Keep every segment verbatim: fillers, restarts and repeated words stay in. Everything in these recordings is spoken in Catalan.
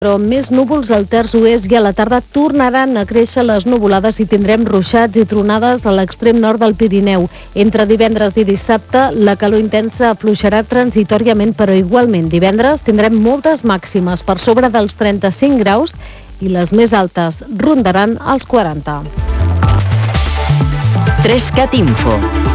Però més núvols al terç oest i a la tarda tornaran a créixer les nuvolades i tindrem ruixats i tronades a l'extrem nord del Pirineu. Entre divendres i dissabte, la calor intensa afluixarà transitòriament, però igualment divendres tindrem moltes màximes per sobre dels trenta-cinc graus i les més altes rondaran els quaranta. Trescat Info.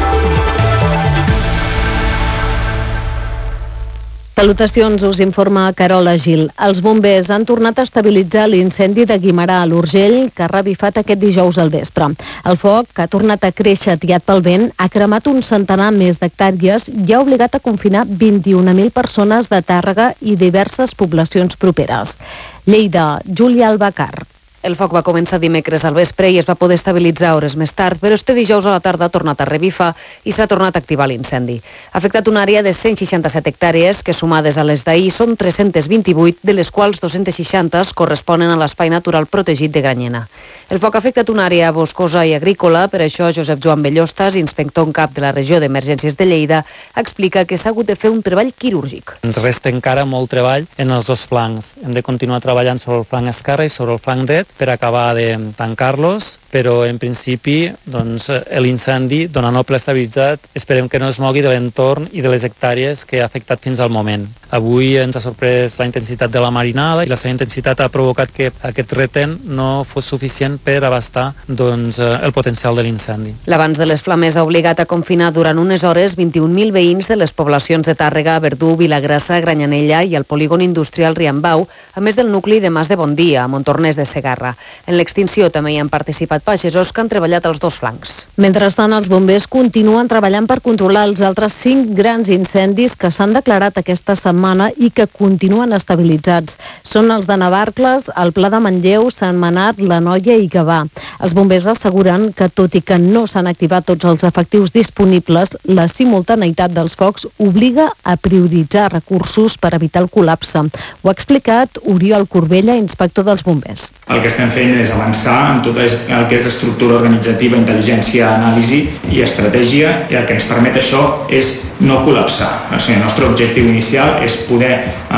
Salutacions, us informa Carola Gil. Els bombers han tornat a estabilitzar l'incendi de Guimerà a l'Urgell, que ha revifat aquest dijous al vespre. El foc, que ha tornat a créixer atiat pel vent, ha cremat un centenar més d'hectàrees i ha obligat a confinar vint-i-una mil persones de Tàrrega i diverses poblacions properes. Lleida, Júlia Albacar. El foc va començar dimecres al vespre i es va poder estabilitzar hores més tard, però este dijous a la tarda ha tornat a revifar i s'ha tornat a activar l'incendi. Ha afectat una àrea de cent seixanta-set hectàrees que, sumades a les d'ahir, són tres-cents vint-i-vuit, de les quals dos-cents seixanta corresponen a l'espai natural protegit de Granyena. El foc ha afectat una àrea boscosa i agrícola, per això Josep Joan Bellostas, inspector en cap de la regió d'emergències de Lleida, explica que s'ha hagut de fer un treball quirúrgic. Ens resta encara molt treball en els dos flancs. Hem de continuar treballant sobre el flanc esquerre i sobre el flanc dret per acabar de tancar-los, però en principi doncs, l'incendi, donant el ple estabilitzat, esperem que no es mogui de l'entorn i de les hectàrees que ha afectat fins al moment. Avui ens ha sorprès la intensitat de la marinada i la seva intensitat ha provocat que aquest reten no fos suficient per abastar doncs, el potencial de l'incendi. L'abans de les flames ha obligat a confinar durant unes hores vint-i-un mil veïns de les poblacions de Tàrrega, Verdú, Vilagrassa, Granyanella i el polígon industrial Riambau, a més del nucli de Mas de Bondia, a Montornès de Segarra. En l'extinció també hi han participat pagesos que han treballat als dos flancs. Mentrestant, els bombers continuen treballant per controlar els altres cinc grans incendis que s'han declarat aquesta setmana i que continuen estabilitzats. Són els de Navarcles, el Pla de Manlleu, Sant Menat, la Noia i Gavà. Els bombers asseguren que, tot i que no s'han activat tots els efectius disponibles, la simultaneïtat dels focs obliga a prioritzar recursos per evitar el col·lapse. Ho ha explicat Oriol Corbella, inspector dels bombers. El que estem fent és avançar en tot el que és estructura organitzativa, intel·ligència, anàlisi i estratègia, i el que ens permet això és no col·lapsar. O sigui, el nostre objectiu inicial és poder,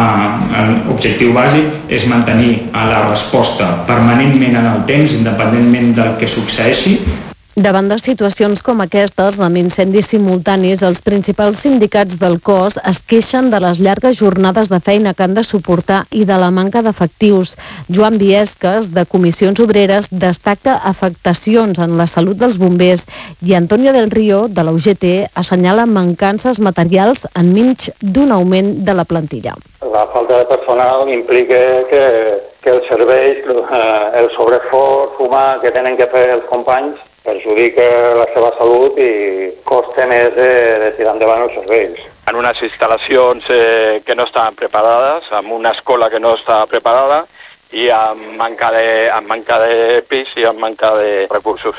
eh, l'objectiu bàsic és mantenir la resposta permanentment en el temps, independentment del que succeeixi. Davant de situacions com aquestes, amb incendis simultanis, els principals sindicats del cos es queixen de les llargues jornades de feina que han de suportar i de la manca d'efectius. Joan Viesques, de Comissions Obreres, destaca afectacions en la salut dels bombers i Antonio del Río, de la U G T, assenyala mancances materials enmig d'un augment de la plantilla. La falta de personal implica que, que els serveis, el sobreesforç humà que tenen que fer els companys, perjudica la seva salut i costa més de, de tirar endavant els serveis. En unes instal·lacions eh, que no estaven preparades, amb una escola que no estava preparada i amb manca de, amb manca de pis i amb manca de recursos.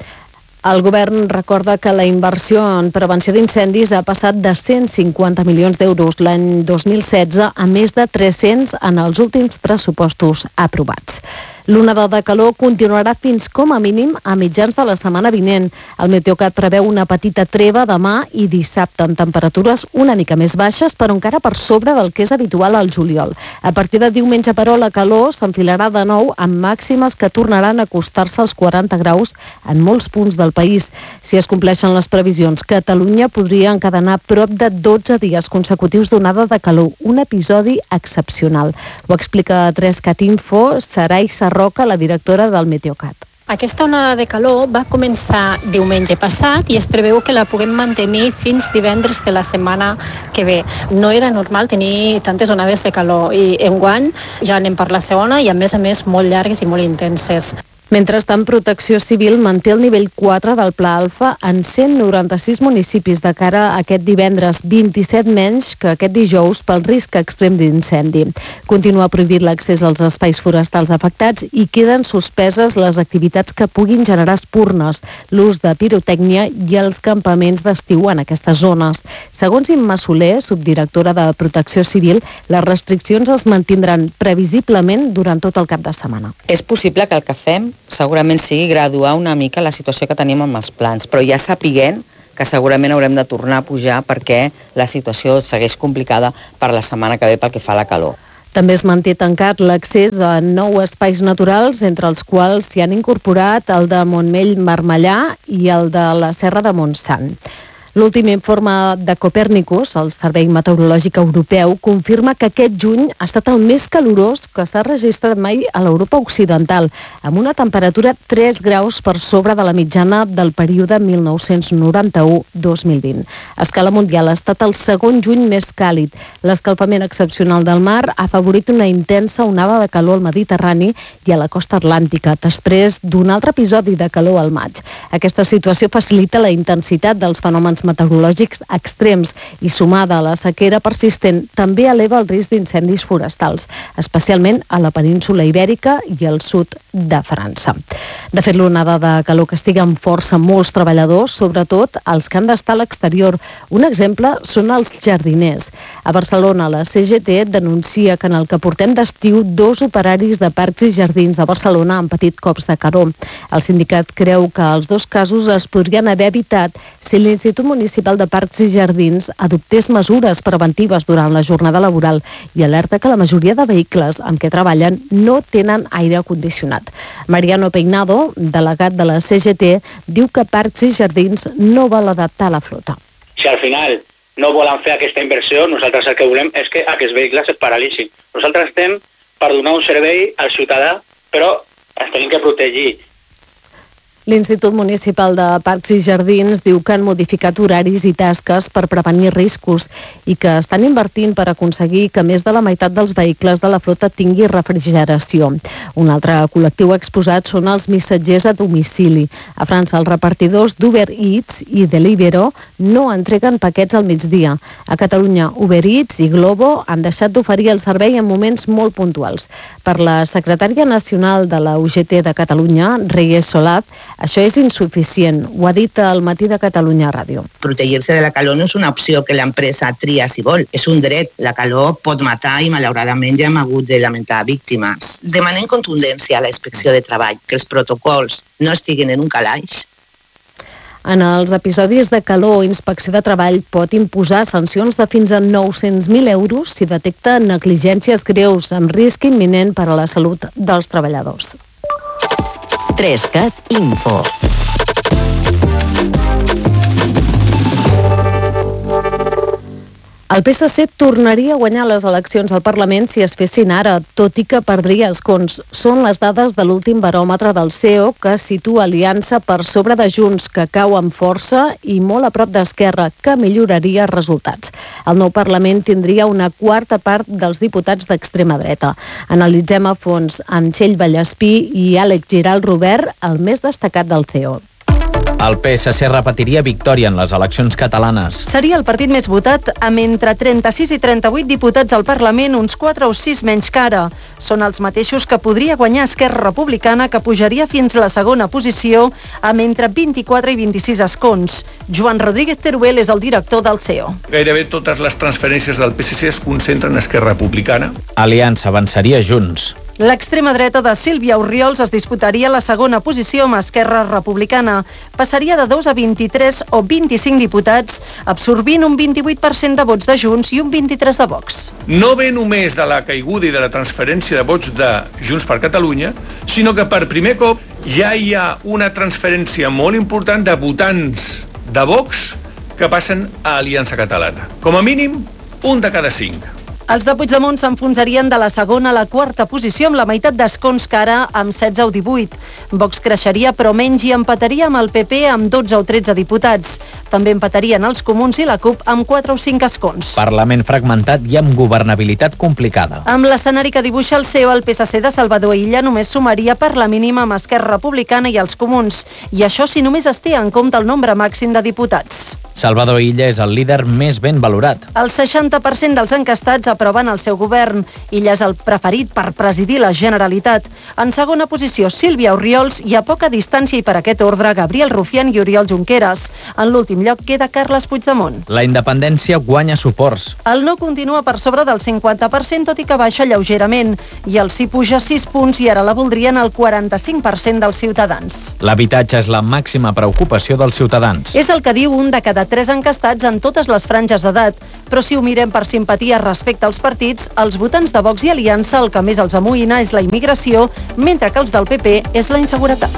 El govern recorda que la inversió en prevenció d'incendis ha passat de cent cinquanta milions d'euros l'any dos mil setze a més de tres-cents en els últims pressupostos aprovats. L'onada de calor continuarà fins com a mínim a mitjans de la setmana vinent. El Meteocat preveu una petita treva demà i dissabte amb temperatures una mica més baixes, però encara per sobre del que és habitual al juliol. A partir de diumenge, però, la calor s'enfilarà de nou amb màximes que tornaran a acostar-se als quaranta graus en molts punts del país. Si es compleixen les previsions, Catalunya podria encadenar prop de dotze dies consecutius d'onada de calor, un episodi excepcional. Ho explica a Trescat Info Sarai Sarroca, la directora del Meteocat. Aquesta onada de calor va començar diumenge passat i es preveu que la puguem mantenir fins divendres de la setmana que ve. No era normal tenir tantes onades de calor i enguany ja anem per la segona i a més a més molt llargues i molt intenses. Mentrestant, Protecció Civil manté el nivell quatre del Pla Alfa en cent noranta-sis municipis de cara a aquest divendres, vint-i-set menys que aquest dijous pel risc extrem d'incendi. Continua prohibit l'accés als espais forestals afectats i queden suspeses les activitats que puguin generar espurnes, l'ús de pirotècnia i els campaments d'estiu en aquestes zones. Segons Imma Soler, subdirectora de Protecció Civil, les restriccions es mantindran previsiblement durant tot el cap de setmana. És possible que el que fem segurament sigui graduar una mica la situació que tenim amb els plans, però ja sapiguent que segurament haurem de tornar a pujar perquè la situació segueix complicada per la setmana que ve pel que fa a la calor. També es manté tancat l'accés a nou espais naturals, entre els quals s'hi han incorporat el de Montmell-Marmellà i el de la Serra de Montsant. L'últim informe de Copèrnicus, el Servei Meteorològic Europeu, confirma que aquest juny ha estat el més calorós que s'ha registrat mai a l'Europa Occidental, amb una temperatura tres graus per sobre de la mitjana del període mil nou-cents noranta-u a dos mil vint. A escala mundial ha estat el segon juny més càlid. L'escalfament excepcional del mar ha afavorit una intensa onada de calor al Mediterrani i a la costa atlàntica, després d'un altre episodi de calor al maig. Aquesta situació facilita la intensitat dels fenòmens meteorològics extrems i, sumada a la sequera persistent, també eleva el risc d'incendis forestals, especialment a la península Ibèrica i al sud de França. De fet, l'onada de calor castiga amb força molts treballadors, sobretot els que han d'estar a l'exterior. Un exemple són els jardiners. A Barcelona, la C G T denuncia que en el que portem d'estiu, dos operaris de parcs i jardins de Barcelona han patit cops de calor. El sindicat creu que els dos casos es podrien haver evitat si l'Institut Municipal de Parcs i Jardins adoptés mesures preventives durant la jornada laboral i alerta que la majoria de vehicles amb què treballen no tenen aire condicionat. Mariano Peinado, delegat de la C G T, diu que Parcs i Jardins no vol adaptar la flota. Si al final no volen fer aquesta inversió, nosaltres el que volem és que aquests vehicles es paralitzin. Nosaltres estem per donar un servei al ciutadà, però ens tenim que protegir. L'Institut Municipal de Parcs i Jardins diu que han modificat horaris i tasques per prevenir riscos i que estan invertint per aconseguir que més de la meitat dels vehicles de la flota tingui refrigeració. Un altre col·lectiu exposat són els missatgers a domicili. A França, els repartidors d'Uber Eats i Deliveroo no entreguen paquets al migdia. A Catalunya, Uber Eats i Glovo han deixat d'oferir el servei en moments molt puntuals. Per la secretària nacional de la U G T de Catalunya, Reyes Solaz, això és insuficient, ho ha dit al Matí de Catalunya Ràdio. Protegir-se de la calor no és una opció que l'empresa tria si vol, és un dret. La calor pot matar i malauradament ja hem hagut de lamentar víctimes. Demanem contundència a la inspecció de treball, que els protocols no estiguin en un calaix. En els episodis de calor, Inspecció de Treball pot imposar sancions de fins a nou-cents mil euros si detecta negligències greus amb risc imminent per a la salut dels treballadors. Trescat Info. El P S C tornaria a guanyar les eleccions al Parlament si es fessin ara, tot i que perdria escons. Són les dades de l'últim baròmetre del C E O que situa Aliança per sobre de Junts, que cau amb força, i molt a prop d'Esquerra, que milloraria resultats. El nou Parlament tindria una quarta part dels diputats d'extrema dreta. Analitzem a fons amb Txell Vallespí i Àlex Giral Robert, el més destacat del C E O. El P S C repetiria victòria en les eleccions catalanes. Seria el partit més votat amb entre trenta-sis i trenta-vuit diputats al Parlament, uns quatre o sis menys que ara. Són els mateixos que podria guanyar Esquerra Republicana, que pujaria fins a la segona posició amb entre vint-i-quatre i vint-i-sis escons. Joan Rodríguez Teruel és el director del C E O. Gairebé totes les transferències del P S C es concentren en Esquerra Republicana. Aliança avançaria Junts. L'extrema dreta de Sílvia Orriols es disputaria la segona posició amb Esquerra Republicana. Passaria de dos a vint-i-tres o vint-i-cinc diputats, absorbint un vint-i-vuit per cent de vots de Junts i un vint-i-tres de Vox. No ve només de la caiguda i de la transferència de vots de Junts per Catalunya, sinó que per primer cop ja hi ha una transferència molt important de votants de Vox que passen a Aliança Catalana. Com a mínim, un de cada cinc. Els de Puigdemont s'enfonsarien de la segona a la quarta posició amb la meitat d'escons que ara amb setze o divuit. Vox creixeria però menys i empataria amb el P P amb dotze o tretze diputats. També empatarien els Comuns i la CUP amb quatre o cinc escons. Parlament fragmentat i amb governabilitat complicada. Amb l'escenari que dibuixa el C E O, el P S C de Salvador Illa només sumaria per la mínima amb Esquerra Republicana i els Comuns. I això si només es té en compte el nombre màxim de diputats. Salvador Illa és el líder més ben valorat. El seixanta per cent dels encastats aproven el seu govern. Illa és el preferit per presidir la Generalitat. En segona posició, Sílvia Orriols i a poca distància i per aquest ordre, Gabriel Rufián i Oriol Junqueras. En l'últim lloc queda Carles Puigdemont. La independència guanya suports. El no continua per sobre del cinquanta per cent, tot i que baixa lleugerament. I el sí puja sis punts i ara la voldrien el quaranta-cinc per cent dels ciutadans. L'habitatge és la màxima preocupació dels ciutadans. És el que diu un de cada tres encastats en totes les franges d'edat. Però si ho mirem per simpatia respecte als partits, els votants de Vox i Aliança el que més els amoïna és la immigració, mentre que els del P P és la inseguretat.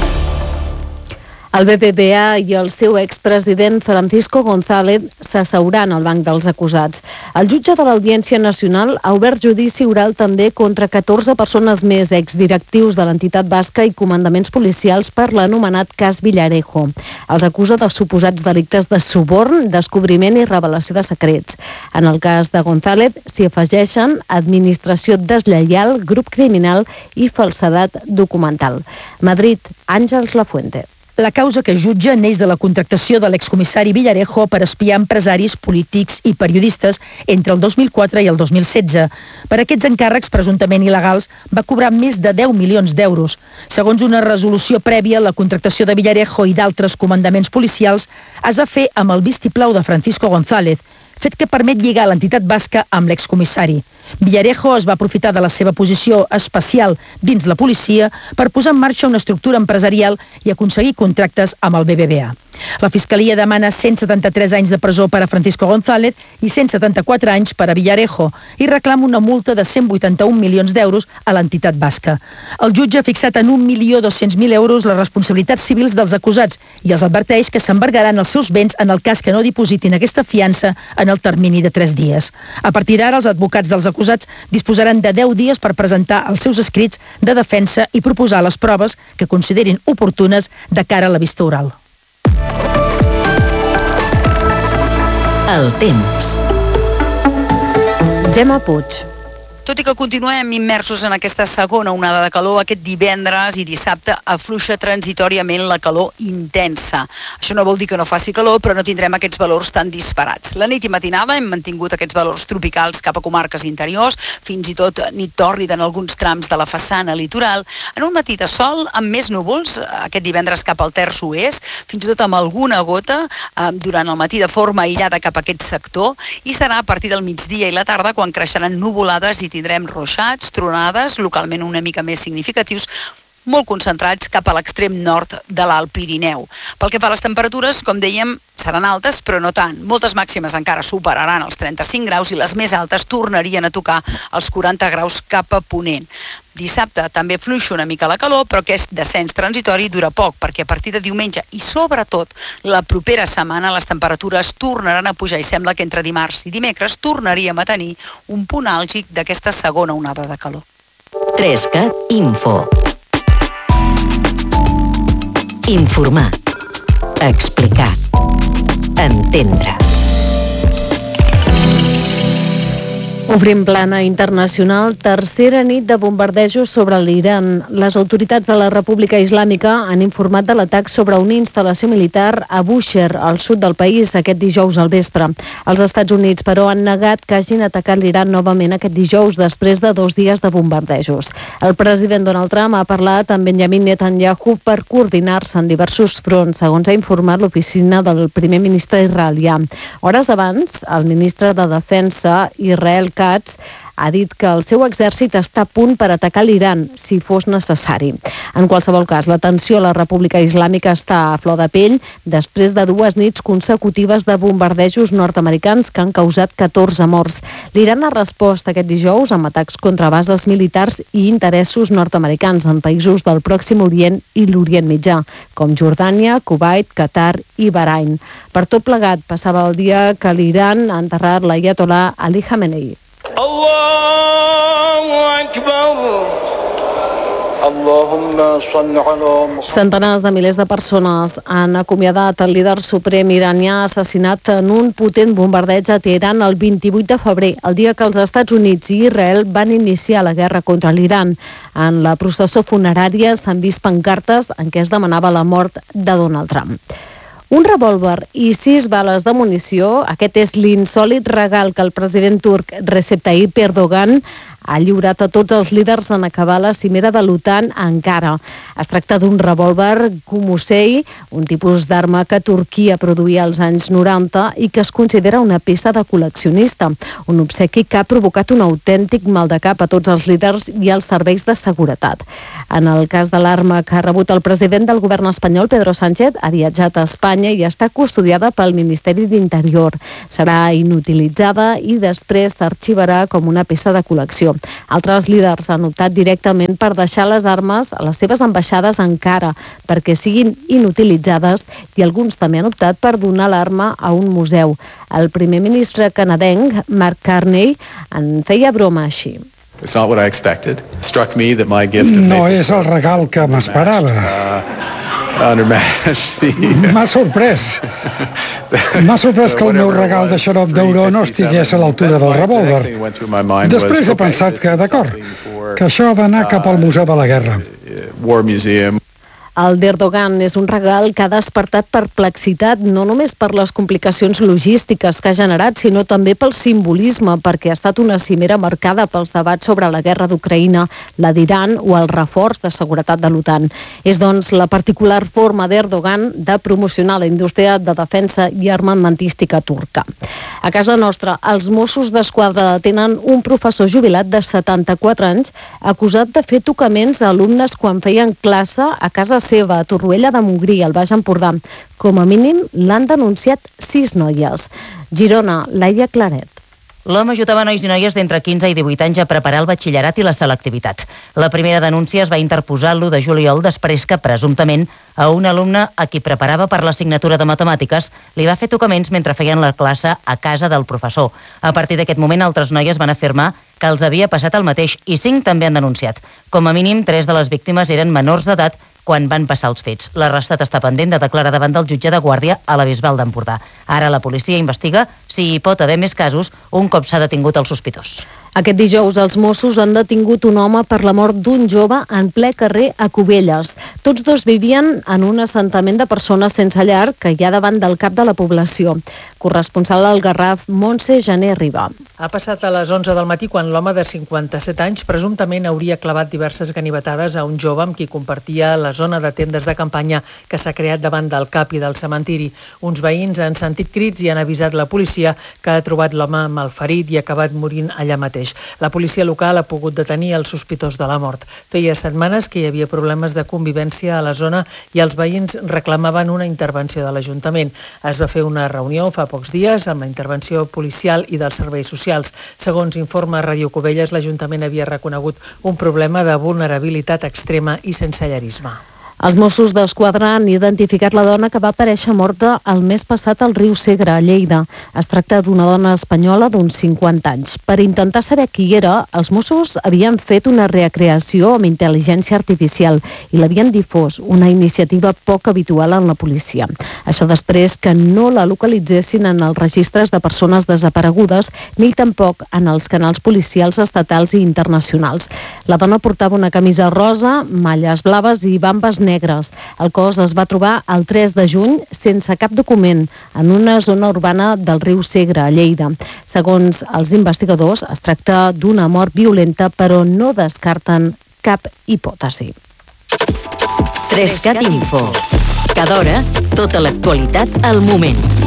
El B B V A i el seu expresident Francisco González s'asseuran al banc dels acusats. El jutge de l'Audiència Nacional ha obert judici oral també contra catorze persones més, exdirectius de l'entitat basca i comandaments policials per l'anomenat cas Villarejo. Els acusa de suposats delictes de suborn, descobriment i revelació de secrets. En el cas de González s'hi afegeixen administració deslleial, grup criminal i falsedat documental. Madrid, Àngels Lafuente. La causa que jutja neix de la contractació de l'excomissari Villarejo per espiar empresaris, polítics i periodistes entre el dos mil quatre i el dos mil setze. Per aquests encàrrecs presumptament il·legals va cobrar més de deu milions d'euros. Segons una resolució prèvia, la contractació de Villarejo i d'altres comandaments policials es va fer amb el vistiplau de Francisco González, fet que permet lligar l'entitat basca amb l'excomissari. Villarejo es va aprofitar de la seva posició especial dins la policia per posar en marxa una estructura empresarial i aconseguir contractes amb el B B V A. La Fiscalia demana cent setanta-tres anys de presó per a Francisco González i cent setanta-quatre anys per a Villarejo i reclama una multa de cent vuitanta-un milions d'euros a l'entitat basca. El jutge ha fixat en un milió dos-cents mil euros les responsabilitats civils dels acusats i els adverteix que s'embargaran els seus béns en el cas que no dipositin aquesta fiança en el termini de tres dies. A partir d'ara, els advocats dels acusats disposaran de deu dies per presentar els seus escrits de defensa i proposar les proves que considerin oportunes de cara a la vista oral. El temps. Gemma Puig. Tot i que continuem immersos en aquesta segona onada de calor, aquest divendres i dissabte afluixa transitòriament la calor intensa. Això no vol dir que no faci calor, però no tindrem aquests valors tan disparats. La nit i matinada hem mantingut aquests valors tropicals cap a comarques interiors, fins i tot nit tòrrida en alguns trams de la façana litoral, en un matí de sol amb més núvols, aquest divendres cap al terç oest, fins i tot amb alguna gota eh, durant el matí de forma aïllada cap a aquest sector, i serà a partir del migdia i la tarda quan creixeran nuvolades i tindrem ruixats, tronades, localment una mica més significatius, molt concentrats cap a l'extrem nord de l'Alt Pirineu. Pel que fa a les temperatures, com dèiem, seran altes, però no tant. Moltes màximes encara superaran els trenta-cinc graus i les més altes tornarien a tocar els quaranta graus cap a ponent. Dissabte també fluixa una mica la calor, però aquest descens transitori dura poc, perquè a partir de diumenge i sobretot la propera setmana les temperatures tornaran a pujar i sembla que entre dimarts i dimecres tornaríem a tenir un punt àlgid d'aquesta segona onada de calor. Trescat Info. Informar. Explicar. Entendre. Obrim plana internacional, tercera nit de bombardejos sobre l'Iran. Les autoritats de la República Islàmica han informat de l'atac sobre una instal·lació militar a Bushehr, al sud del país, aquest dijous al vespre. Els Estats Units, però, han negat que hagin atacat l'Iran novament aquest dijous, després de dos dies de bombardejos. El president Donald Trump ha parlat amb Benjamin Netanyahu per coordinar-se en diversos fronts, segons ha informat l'oficina del primer ministre israelià. Hores abans, el ministre de Defensa, Israel Katz, ha dit que el seu exèrcit està a punt per atacar l'Iran, si fos necessari. En qualsevol cas, la tensió a la República Islàmica està a flor de pell després de dues nits consecutives de bombardejos nord-americans que han causat catorze morts. L'Iran ha respost aquest dijous amb atacs contra bases militars i interessos nord-americans en països del Pròxim Orient i l'Orient Mitjà, com Jordània, Kuwait, Qatar i Bahrain. Per tot plegat, passava el dia que l'Iran ha enterrat l'aiatolà Ali Khamenei. Centenars de milers de persones han acomiadat el líder suprem iranià assassinat en un potent bombardeig a Teheran el vint-i-vuit de febrer, el dia que els Estats Units i Israel van iniciar la guerra contra l'Iran. En la processó funerària s'han vist pancartes en què es demanava la mort de Donald Trump. Un revòlver i sis bales de munició, aquest és l'insòlit regal que el president turc Recep Tayyip Erdogan ha lliurat a tots els líders en acabar la cimera de l'OTAN a Ankara. Es tracta d'un revòlver Kumosei, un tipus d'arma que Turquia produïa als anys noranta i que es considera una peça de col·leccionista, un obsequi que ha provocat un autèntic mal de cap a tots els líders i als serveis de seguretat. En el cas de l'arma que ha rebut el president del govern espanyol, Pedro Sánchez, ha viatjat a Espanya i està custodiada pel Ministeri d'Interior. Serà inutilitzada i després s'arxivarà com una peça de col·lecció. Altres líders han optat directament per deixar les armes a les seves ambaixades a Ankara perquè siguin inutilitzades i alguns també han optat per donar l'arma a un museu. El primer ministre canadenc, Mark Carney, en feia broma així. It's not what I expected. It struck me that my gift of No és el regal que m'esperava. M'ha sorprès. M'ha sorprès que el meu regal de xarop d'auró no estigués a l'altura del revòlver. Després he pensat que, d'acord, que això ha d'anar cap al Museu de la Guerra. War Museum. El d'Erdogan és un regal que ha despertat perplexitat no només per les complicacions logístiques que ha generat, sinó també pel simbolisme, perquè ha estat una cimera marcada pels debats sobre la guerra d'Ucraïna, la d'Iran o el reforç de seguretat de l'OTAN. És, doncs, la particular forma d'Erdogan de promocionar la indústria de defensa i armamentística turca. A casa nostra, els Mossos d'Esquadra detenen un professor jubilat de setanta-quatre anys acusat de fer tocaments a alumnes quan feien classe a casa seva, a Torroella de Montgrí, al Baix Empordà. Com a mínim, l'han denunciat sis noies. Girona, Laia Claret. L'home ajudava nois i noies d'entre quinze i divuit anys a preparar el batxillerat i la selectivitat. La primera denúncia es va interposar l'u de juliol després que, presumptament, a un alumne a qui preparava per l'assignatura de matemàtiques li va fer tocaments mentre feien la classe a casa del professor. A partir d'aquest moment, altres noies van afirmar que els havia passat el mateix i cinc també han denunciat. Com a mínim, tres de les víctimes eren menors d'edat quan van passar els fets. L'arrestat està pendent de declarar davant del jutge de guàrdia a la Bisbal d'Empordà. Ara la policia investiga si hi pot haver més casos un cop s'ha detingut el sospitós. Aquest dijous els Mossos han detingut un home per la mort d'un jove en ple carrer a Cubelles. Tots dos vivien en un assentament de persones sense llar que hi ha davant del cap de la població. Corresponsal al Garraf, Montse Jané Riba. Ha passat a les onze del matí quan l'home de cinquanta-set anys presumptament hauria clavat diverses ganivetades a un jove amb qui compartia la zona de tendes de campanya que s'ha creat davant del cap i del cementiri. Uns veïns han sentit crits i han avisat la policia que ha trobat l'home malferit i ha acabat morint allà mateix. La policia local ha pogut detenir el sospitós de la mort. Feia setmanes que hi havia problemes de convivència a la zona i els veïns reclamaven una intervenció de l'Ajuntament. Es va fer una reunió fa pocs dies amb la intervenció policial i dels serveis socials. Segons informa Ràdio Cubelles, l'Ajuntament havia reconegut un problema de vulnerabilitat extrema i sensellarisme. Els Mossos d'Esquadra han identificat la dona que va aparèixer morta el mes passat al riu Segre, a Lleida. Es tracta d'una dona espanyola d'uns cinquanta anys. Per intentar saber qui era, els Mossos havien fet una recreació amb intel·ligència artificial i l'havien difós, una iniciativa poc habitual en la policia. Això després que no la localitzessin en els registres de persones desaparegudes ni tampoc en els canals policials estatals i internacionals. La dona portava una camisa rosa, malles blaves i bambes negres. El cos es va trobar el tres de juny sense cap document en una zona urbana del riu Segre, a Lleida. Segons els investigadors, es tracta d'una mort violenta, però no descarten cap hipòtesi. tres cat Info. Cada hora, tota l'actualitat al moment.